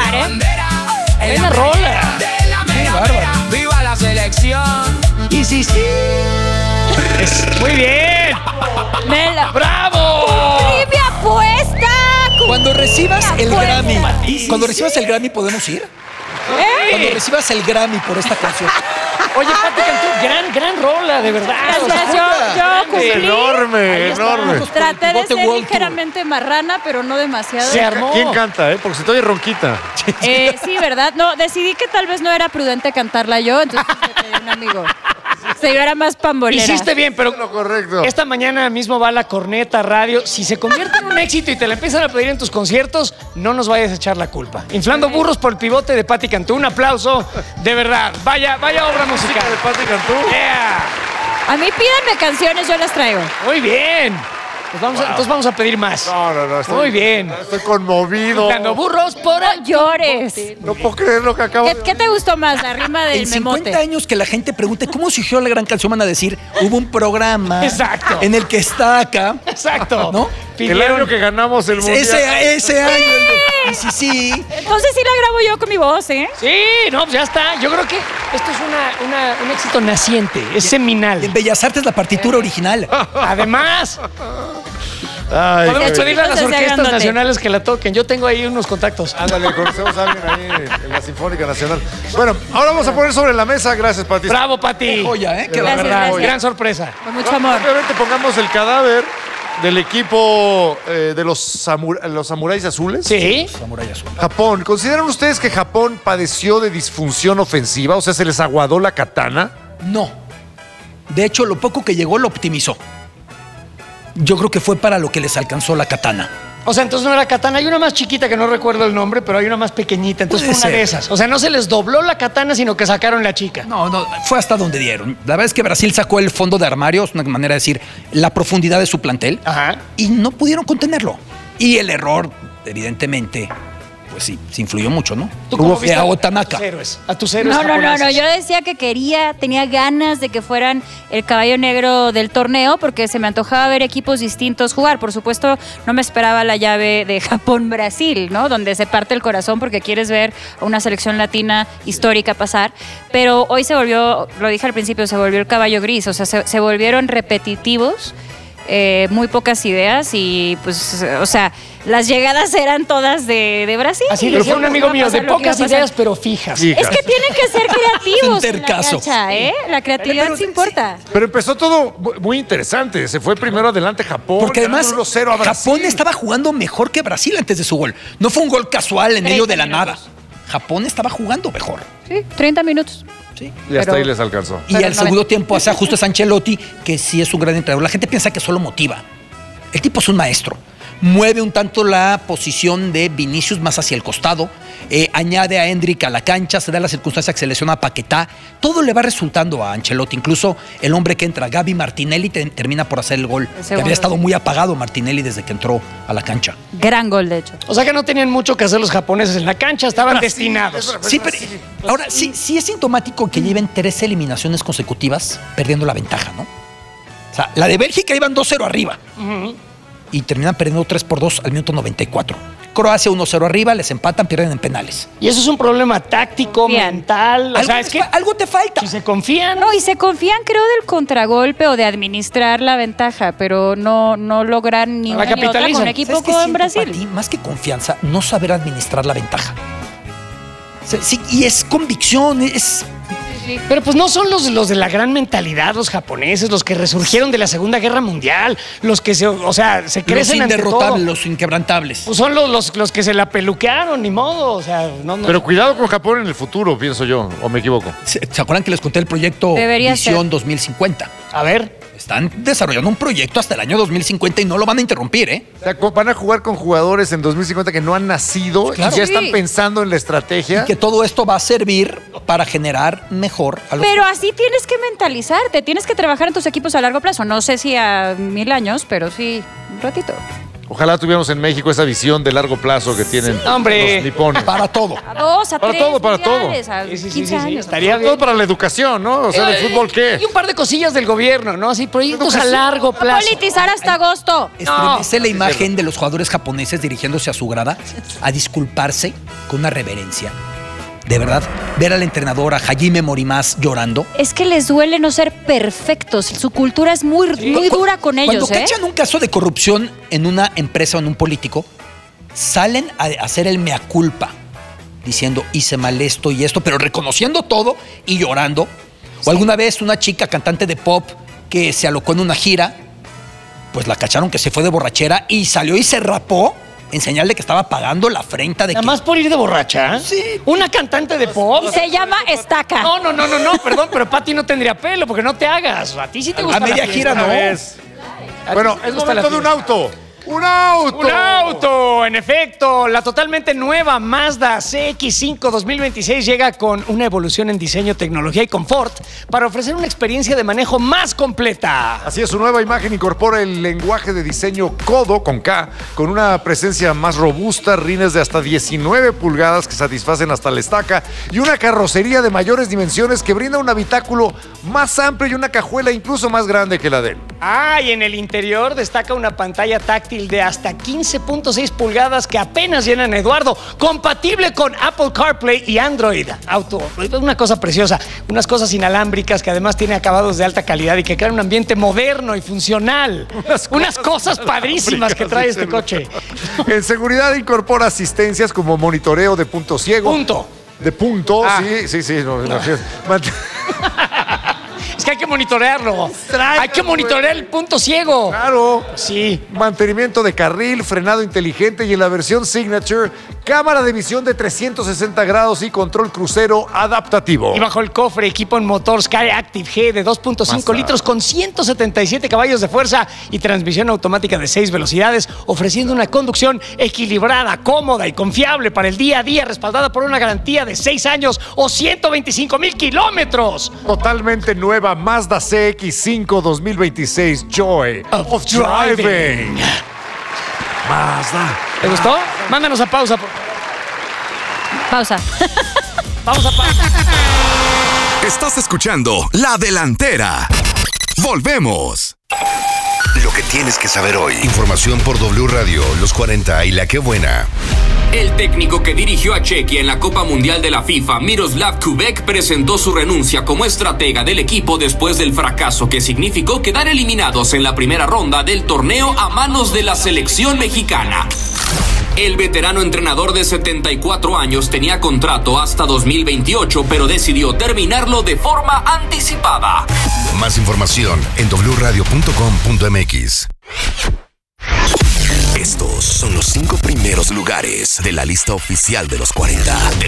bailar, ¿eh? Buena rola. Qué bárbaro. ¡Viva la selección! Y sí. Muy bien. ¡Bravo! ¡Trivia apuesta! Cuando recibas el Apuesta. Grammy, ¿podemos ir? Cuando recibas el Grammy por esta canción. Oye, Pati Cantú, gran rola, de verdad. Gracias, yo cumplí. Enorme. Traté de Bote ser World ligeramente marrana, pero no demasiado. Se armó. ¿Quién canta, Porque se te oye ronquita. Sí, ¿verdad? No, decidí que tal vez no era prudente cantarla yo, entonces le pedí a un amigo. Sí, yo era más pambolera. Hiciste bien, pero Lo correcto. esta mañana mismo va la corneta radio. Si se convierte en un éxito y te la empiezan a pedir en tus conciertos, no nos vayas a echar la culpa. Inflando burros por el pivote de Pati Cantú. Un aplauso, de verdad. Vaya obra musical. de Pati Cantú. Yeah. A mí pídanme canciones, yo las traigo. Muy bien. Pues entonces vamos a pedir más. No. Muy bien. Estoy conmovido. Inflando burros por No llores. No puedo creer lo que acabo de ¿Qué te gustó más, la rima del En 50 memote? años que la gente pregunte cómo surgió la gran canción, van a decir, hubo un programa Exacto. en el que está acá. Exacto. ¿No? El año que ganamos el mundial. Ese año. Y sí. Entonces sí la grabo yo con mi voz, ¿eh? Sí, no, pues ya está. Yo creo que esto es un éxito naciente, es Y seminal. en Bellas Artes la partitura original. Además, Ay, podemos qué- pedirle a las Entonces, orquestas grandote. nacionales que la toquen. Yo tengo ahí unos contactos. Ándale, conocemos a alguien ahí en la Sinfónica Nacional. Bueno, ahora vamos a poner sobre la mesa. Gracias, Pati. Bravo, Pati. Joya, ¿eh? Qué Gracias, bárbaro. gracias. Gran sorpresa. Con mucho amor. Obviamente pongamos el cadáver del equipo de los samuráis azules. Sí. Samurai Azul. Japón. ¿Consideran ustedes que Japón padeció de disfunción ofensiva? O sea, ¿se les aguadó la katana? No. De hecho, lo poco que llegó lo optimizó. Yo creo que fue para lo que les alcanzó la katana. O sea, entonces no era katana. Hay una más chiquita que no recuerdo el nombre, pero hay una más pequeñita. Entonces Puede fue una de ser. esas. O sea, no se les dobló la katana, sino que sacaron la chica. No, fue hasta donde dieron. La verdad es que Brasil sacó el fondo de armario, es una manera de decir la profundidad de su plantel, Ajá. y no pudieron contenerlo. Y el error, evidentemente, pues sí, se influyó mucho, ¿no? ¿Tú cómo Hubo viste a Otanaka. A tus héroes No, japoneses? yo decía que tenía ganas de que fueran el caballo negro del torneo porque se me antojaba ver equipos distintos jugar. Por supuesto, no me esperaba la llave de Japón-Brasil, ¿no? Donde se parte el corazón porque quieres ver a una selección latina histórica pasar. Pero hoy se volvió, lo dije al principio, se volvió el caballo gris. O sea, se volvieron repetitivos. Muy pocas ideas y pues, o sea, las llegadas eran todas de Brasil. Así Y decía yo, un pues, amigo va a mío, pasar de lo que iba a pocas pasar. ideas, pero fijas. Sí. Es que tienen que ser creativos en la Intercaso. cancha, ¿eh? La creatividad Pero sí importa. Pero empezó todo muy interesante. Se fue primero adelante Japón. Porque además 1-0 a Brasil. Japón estaba jugando mejor que Brasil antes de su gol. No fue un gol casual en medio de la 30 nada. Japón estaba jugando mejor. Sí, 30 minutos. Sí. Y hasta pero- ahí les alcanzó. Y Pero al no segundo ven. tiempo hace ajustes a Ancelotti, que sí es un gran entrenador. La gente piensa que solo motiva. El tipo es un maestro. Mueve un tanto la posición de Vinicius más hacia el costado, añade a Endrick a la cancha, se da la circunstancia que se lesiona a Paquetá. Todo le va resultando a Ancelotti. Incluso el hombre que entra, Gaby Martinelli, termina por hacer el gol. Que segundo, había estado sí. muy apagado Martinelli desde que entró a la cancha. Gran gol, de hecho. O sea que no tenían mucho que hacer los japoneses en la cancha, estaban destinados. Sí, pero ahora sí es sintomático que lleven 13 eliminaciones consecutivas perdiendo la ventaja, ¿no? O sea, la de Bélgica iban 2-0 arriba y terminan perdiendo 3-2 al minuto 94. Croacia 1-0 arriba, les empatan, pierden en penales. Y eso es un problema táctico, Confían. mental. O sea, es que Algo te falta. si se confían. No, y se confían, creo, del contragolpe o de administrar la ventaja, pero no logran ni La una ni otra capitalizan. con un equipo ¿Sabes qué como en siento, Brasil. Pati? Más que confianza, no saber administrar la ventaja. Sí, y es convicción, es... Pero pues no son los de la gran mentalidad, los japoneses, los que resurgieron de la Segunda Guerra Mundial, los que se Los crecen ante todo. inderrotables, los inquebrantables. Pues son los que se la peluquearon, ni modo. O sea, no. Pero cuidado con Japón en el futuro, pienso yo. ¿O me equivoco? ¿Se acuerdan que les conté el proyecto Debería Visión ser. 2050? A ver. Están desarrollando un proyecto hasta el año 2050 y no lo van a interrumpir, ¿eh? O sea, van a jugar con jugadores en 2050 que no han nacido Claro. y ya están Sí. pensando en la estrategia. Y que todo esto va a servir para generar mejor a los... Pero así tienes que mentalizarte, tienes que trabajar en tus equipos a largo plazo. No sé si a 1000 años, pero sí un ratito. Ojalá tuviéramos en México esa visión de largo plazo que tienen Hombre. los nipones. Para todo. A 2, a Para 3 todo, para todo. mundiales, a Sí, 15 años. estaría Todo bien. para la educación, ¿no? O sea, ¿de fútbol qué? Y un par de cosillas del gobierno, ¿no? Así, proyectos a Educación. largo plazo. Politizar hasta agosto. Estremece la imagen de los jugadores japoneses dirigiéndose a su grada a disculparse con una reverencia. De verdad, ver al entrenador, a Hajime Morimas, llorando. Es que les duele no ser perfectos. Su cultura es muy dura con ellos, Cuando cachan un caso de corrupción en una empresa o en un político, salen a hacer el mea culpa, diciendo hice mal esto y esto, pero reconociendo todo y llorando. O alguna vez una chica cantante de pop que se alocó en una gira, pues la cacharon que se fue de borrachera y salió y se rapó en señal de que estaba pagando la afrenta de Nada que... más por ir de borracha. Sí. Una cantante de pop. Se llama Estaca. No, perdón, pero Pati no tendría pelo porque no te hagas. A ti sí te gusta A media la gira, fiesta. ¿no? Vez. A ti Bueno, sí te es gusta la momento de un fiesta. auto. ¡Un auto! ¡Un auto! En efecto, la totalmente nueva Mazda CX-5 2026 llega con una evolución en diseño, tecnología y confort para ofrecer una experiencia de manejo más completa. Así es, su nueva imagen incorpora el lenguaje de diseño Kodo con K, con una presencia más robusta, rines de hasta 19 pulgadas que satisfacen hasta la estaca y una carrocería de mayores dimensiones que brinda un habitáculo más amplio y una cajuela incluso más grande que la de él. Ah, y en el interior destaca una pantalla táctil de hasta 15.6 pulgadas que apenas llenan Eduardo, compatible con Apple CarPlay y Android Auto. Una cosa preciosa, unas cosas inalámbricas que además tiene acabados de alta calidad y que crean un ambiente moderno y funcional. Unas cosas padrísimas que trae este coche. En seguridad incorpora asistencias como monitoreo de punto ciego. Punto. De punto, Ah. sí. No. Es que hay que monitorearlo. Hay que monitorear el punto ciego. Claro. Sí. Mantenimiento de carril, frenado inteligente y en la versión Signature, cámara de visión de 360 grados y control crucero adaptativo. Y bajo el cofre, equipo en motor Sky Active G de 2.5 Mazda. litros con 177 caballos de fuerza y transmisión automática de 6 velocidades, ofreciendo una conducción equilibrada, cómoda y confiable para el día a día, respaldada por una garantía de 6 años o 125,000 kilómetros. Totalmente nueva Mazda CX-5 2026 Joy of Driving. Mazda. ¿Te gustó? Mándanos a pausa. Pausa. Vamos a pausa. Estás escuchando La Delantera. Volvemos. Lo que tienes que saber hoy. Información por W Radio, Los 40 y La Qué Buena. El técnico que dirigió a Chequia en la Copa Mundial de la FIFA, Miroslav Kubek, presentó su renuncia como estratega del equipo después del fracaso que significó quedar eliminados en la primera ronda del torneo a manos de la selección mexicana. El veterano entrenador de 74 años tenía contrato hasta 2028, pero decidió terminarlo de forma anticipada. Más información en wradio.com.mx. Estos son los 5 primeros lugares de la lista oficial de los 40 del